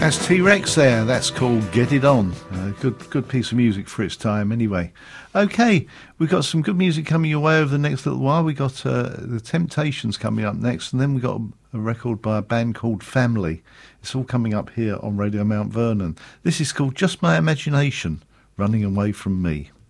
That's T-Rex there. That's called Get It On. Good piece of music for its time anyway. Okay, we've got some good music coming your way over the next little while. We've got The Temptations coming up next, and then we've got a record by a band called Family. It's all coming up here on Radio Mount Vernon. This is called Just My Imagination, Running Away From Me.